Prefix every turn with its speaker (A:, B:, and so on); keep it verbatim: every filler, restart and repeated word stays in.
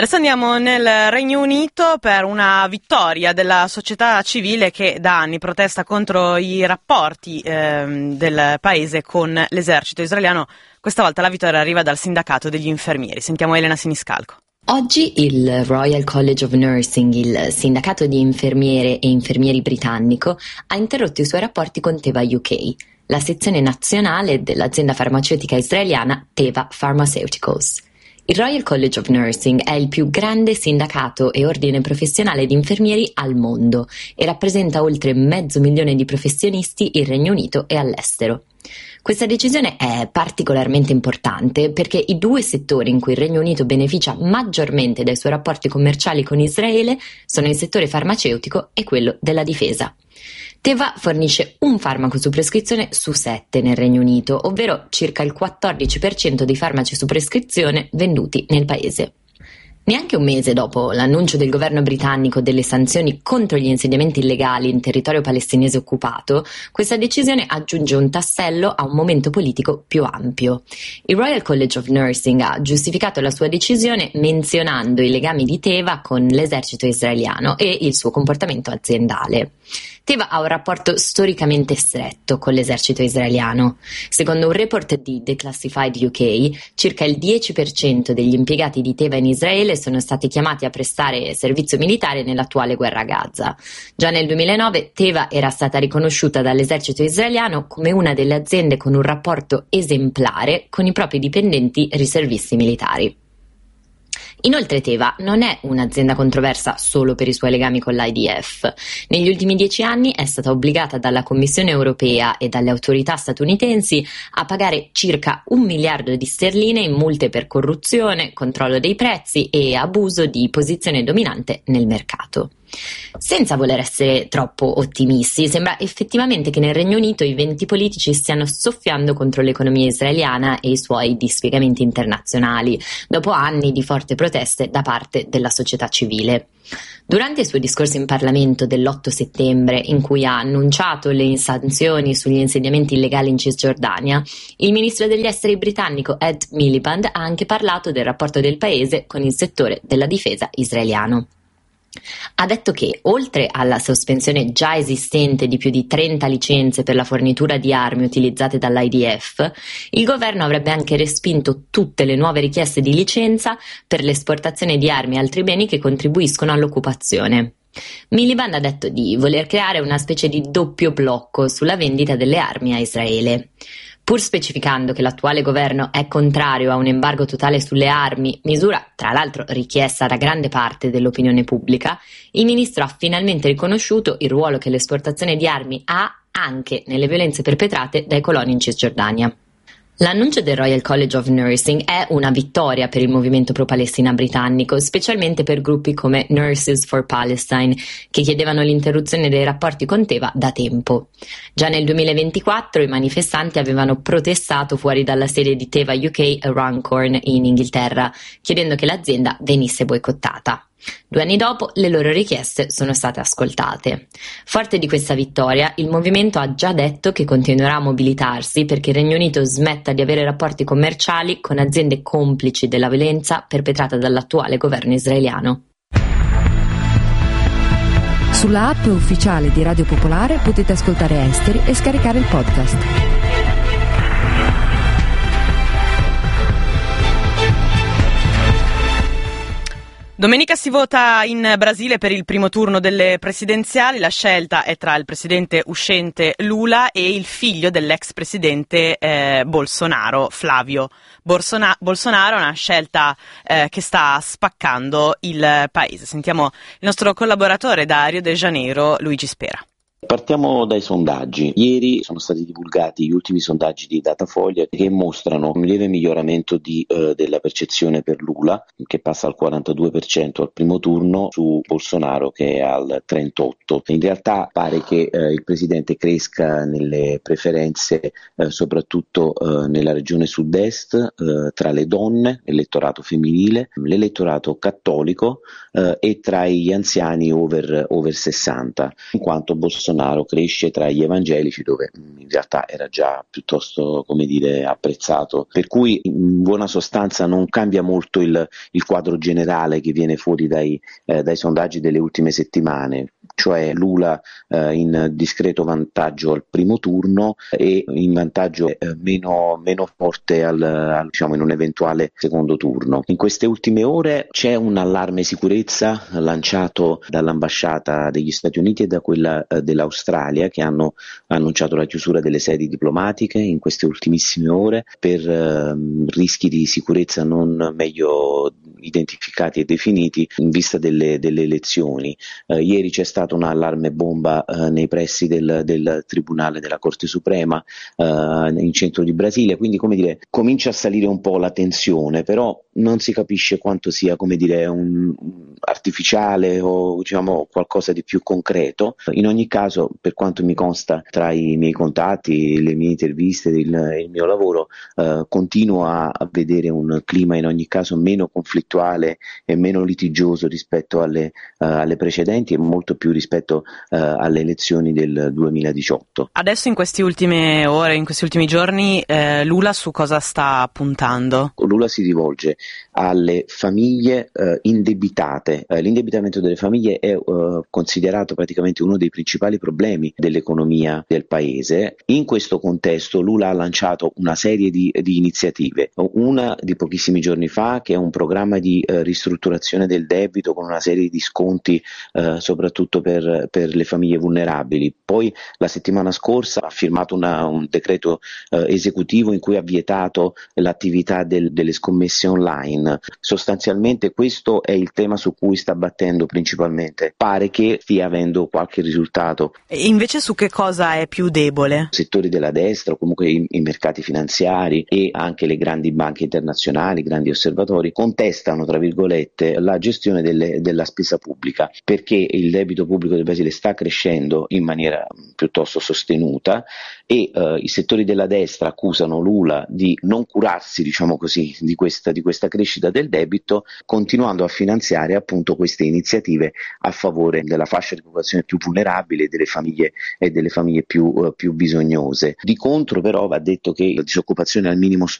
A: Adesso andiamo nel Regno Unito per una vittoria della società civile che da anni protesta contro i rapporti ehm, del paese con l'esercito israeliano. Questa volta la vittoria arriva dal sindacato degli infermieri. Sentiamo Elena Siniscalco.
B: Oggi il Royal College of Nursing, il sindacato di infermiere e infermieri britannico, ha interrotto i suoi rapporti con Teva U K, la sezione nazionale dell'azienda farmaceutica israeliana Teva Pharmaceuticals. Il Royal College of Nursing è il più grande sindacato e ordine professionale di infermieri al mondo e rappresenta oltre mezzo milione di professionisti in Regno Unito e all'estero. Questa decisione è particolarmente importante perché i due settori in cui il Regno Unito beneficia maggiormente dai suoi rapporti commerciali con Israele sono il settore farmaceutico e quello della difesa. Teva fornisce un farmaco su prescrizione su sette nel Regno Unito, ovvero circa il quattordici per cento dei farmaci su prescrizione venduti nel paese. Neanche un mese dopo l'annuncio del governo britannico delle sanzioni contro gli insediamenti illegali in territorio palestinese occupato, questa decisione aggiunge un tassello a un momento politico più ampio. Il Royal College of Nursing ha giustificato la sua decisione menzionando i legami di Teva con l'esercito israeliano e il suo comportamento aziendale. Teva ha un rapporto storicamente stretto con l'esercito israeliano. Secondo un report di Declassified U K, circa il dieci per cento degli impiegati di Teva in Israele sono stati chiamati a prestare servizio militare nell'attuale guerra a Gaza. Già nel duemilanove Teva era stata riconosciuta dall'esercito israeliano come una delle aziende con un rapporto esemplare con i propri dipendenti riservisti militari. Inoltre Teva non è un'azienda controversa solo per i suoi legami con l'I D F. Negli ultimi dieci anni è stata obbligata dalla Commissione europea e dalle autorità statunitensi a pagare circa un miliardo di sterline in multe per corruzione, controllo dei prezzi e abuso di posizione dominante nel mercato. Senza voler essere troppo ottimisti, sembra effettivamente che nel Regno Unito i venti politici stiano soffiando contro l'economia israeliana e i suoi dispiegamenti internazionali, dopo anni di forti proteste da parte della società civile. Durante i suoi discorsi in Parlamento dell'otto settembre, in cui ha annunciato le sanzioni sugli insediamenti illegali in Cisgiordania, il ministro degli esteri britannico Ed Miliband ha anche parlato del rapporto del paese con il settore della difesa israeliano. Ha detto che, oltre alla sospensione già esistente di più di trenta licenze per la fornitura di armi utilizzate dall'I D F, il governo avrebbe anche respinto tutte le nuove richieste di licenza per l'esportazione di armi e altri beni che contribuiscono all'occupazione. Miliband ha detto di voler creare una specie di doppio blocco sulla vendita delle armi a Israele. Pur specificando che l'attuale governo è contrario a un embargo totale sulle armi, misura tra l'altro richiesta da grande parte dell'opinione pubblica, il ministro ha finalmente riconosciuto il ruolo che l'esportazione di armi ha anche nelle violenze perpetrate dai coloni in Cisgiordania. L'annuncio del Royal College of Nursing è una vittoria per il movimento pro-Palestina britannico, specialmente per gruppi come Nurses for Palestine, che chiedevano l'interruzione dei rapporti con Teva da tempo. Già nel duemilaventiquattro i manifestanti avevano protestato fuori dalla sede di Teva U K a Runcorn in Inghilterra, chiedendo che l'azienda venisse boicottata. Due anni dopo le loro richieste sono state ascoltate. Forte di questa vittoria, il movimento ha già detto che continuerà a mobilitarsi perché il Regno Unito smetta di avere rapporti commerciali con aziende complici della violenza perpetrata dall'attuale governo israeliano.
C: Sulla app ufficiale di Radio Popolare potete ascoltare Esteri e scaricare il podcast.
A: Domenica si vota in Brasile per il primo turno delle presidenziali. La scelta è tra il presidente uscente Lula e il figlio dell'ex presidente eh, Bolsonaro, Flavio Bolsona- Bolsonaro. Una scelta eh, che sta spaccando il paese. Sentiamo il nostro collaboratore da Rio de Janeiro, Luigi Spera.
D: Partiamo dai sondaggi. Ieri sono stati divulgati gli ultimi sondaggi di Datafoglio che mostrano un lieve miglioramento di, eh, della percezione per Lula, che passa al quarantadue per cento al primo turno, su Bolsonaro che è al trentotto per cento. In realtà pare che eh, il presidente cresca nelle preferenze eh, soprattutto eh, nella regione sud-est, eh, tra le donne, l'elettorato femminile, l'elettorato cattolico eh, e tra gli anziani over, over sessanta, in quanto Bolsonaro Bolsonaro cresce tra gli evangelici, dove in realtà era già piuttosto, come dire, apprezzato, per cui in buona sostanza non cambia molto il, il quadro generale che viene fuori dai, eh, dai sondaggi delle ultime settimane, cioè Lula eh, in discreto vantaggio al primo turno e in vantaggio eh, meno, meno forte al, al, diciamo, in un eventuale secondo turno. In queste ultime ore c'è un allarme sicurezza lanciato dall'ambasciata degli Stati Uniti e da quella eh, dell'Australia, che hanno annunciato la chiusura delle sedi diplomatiche in queste ultimissime ore per eh, rischi di sicurezza non meglio identificati e definiti in vista delle, delle elezioni. Eh, ieri c'è stato un allarme bomba eh, nei pressi del, del Tribunale della Corte Suprema eh, in centro di Brasile, quindi come dire comincia a salire un po' la tensione, però non si capisce quanto sia, come dire, un, un artificiale o diciamo qualcosa di più concreto. In ogni caso, per quanto mi consta tra i miei contatti, le mie interviste, il, il mio lavoro, eh, continuo a, a vedere un clima in ogni caso meno conflittuale e meno litigioso rispetto alle, uh, alle precedenti e molto più rispetto uh, alle elezioni del duemiladiciotto.
A: Adesso in queste ultime ore, in questi ultimi giorni, eh, Lula su cosa sta puntando?
D: Lula si rivolge alle famiglie uh, indebitate. Uh, l'indebitamento delle famiglie è uh, considerato praticamente uno dei principali problemi dell'economia del paese. In questo contesto Lula ha lanciato una serie di, di iniziative, una di pochissimi giorni fa che è un programma di uh, ristrutturazione del debito con una serie di sconti uh, soprattutto per, per le famiglie vulnerabili. Poi la settimana scorsa ha firmato una, un decreto uh, esecutivo in cui ha vietato l'attività del, delle scommesse online. Sostanzialmente questo è il tema su cui sta battendo principalmente. Pare che stia avendo qualche risultato.
A: E invece su che cosa è più debole?
D: Settori della destra o comunque i, i mercati finanziari e anche le grandi banche internazionali, i grandi osservatori contestano tra virgolette la gestione delle, della spesa pubblica, perché il debito pubblico del Brasile sta crescendo in maniera piuttosto sostenuta e eh, i settori della destra accusano Lula di non curarsi, diciamo così, di questa, di questa crescita del debito, continuando a finanziare appunto queste iniziative a favore della fascia di popolazione più vulnerabile e delle famiglie e delle famiglie più, uh, più bisognose. Di contro però va detto che la disoccupazione è al minimo storico